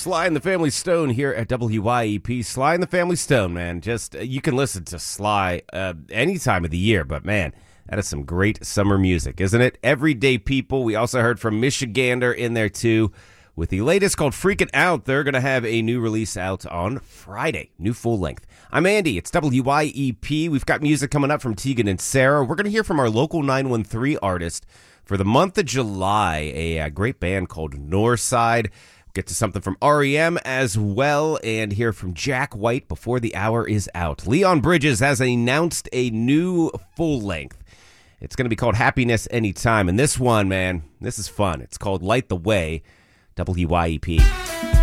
Sly and the Family Stone here at WYEP. Sly and the Family Stone, man. Just, you can listen to Sly any time of the year, but man, that is some great summer music, isn't it? Everyday People. We also heard from Michigander in there too, with the latest called Freakin' Out. They're going to have a new release out on Friday, new full length. I'm Andy. It's WYEP. We've got music coming up from Tegan and Sarah. We're going to hear from our local 913 artist for the month of July, a great band called Northside. Get to something from REM as well, and hear from Jack White before the hour is out. Leon Bridges has announced a new full length. It's going to be called Happiness Anytime, and this one, man, this is fun. It's called Light the Way, WYEP.